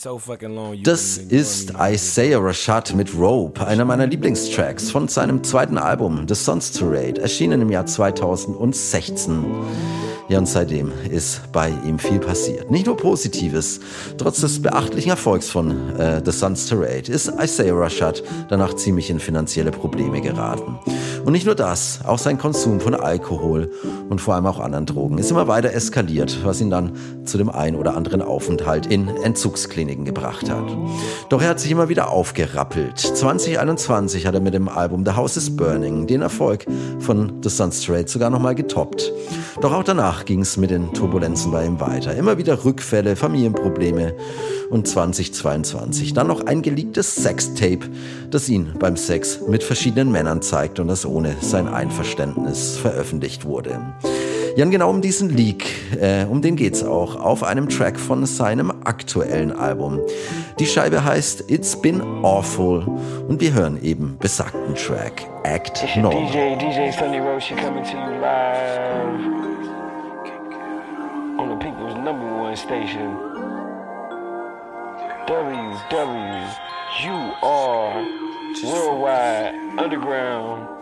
Das ist Isaiah Rashad mit Rope, einer meiner Lieblingstracks von seinem zweiten Album The Sons to Rate, erschienen im Jahr 2016. Ja, und seitdem ist bei ihm viel passiert. Nicht nur Positives. Trotz des beachtlichen Erfolgs von The Sons to Rate ist Isaiah Rashad danach ziemlich in finanzielle Probleme geraten. Und nicht nur das, auch sein Konsum von Alkohol und vor allem auch anderen Drogen ist immer weiter eskaliert, was ihn dann zu dem ein oder anderen Aufenthalt in Entzugskliniken gebracht hat. Doch er hat sich immer wieder aufgerappelt. 2021 hat er mit dem Album The House is Burning den Erfolg von The Sons to Rate sogar nochmal getoppt. Doch auch danach ging es mit den Turbulenzen bei ihm weiter. Immer wieder Rückfälle, Familienprobleme und 2022 dann noch ein geleaktes Sextape, das ihn beim Sex mit verschiedenen Männern zeigt und das ohne sein Einverständnis veröffentlicht wurde. Ja, und genau um diesen Leak, um den geht's auch auf einem Track von seinem aktuellen Album. Die Scheibe heißt It's Been Awful und wir hören eben besagten Track Act Normal. DJ Sunny Roshi coming to you live on the people's #1 station. WWUR Worldwide Underground